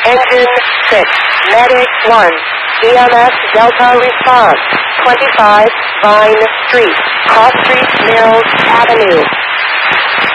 Engine 6, Medic 1, EMS Delta response, 25 Vine Street, Cross Street, Mills Avenue.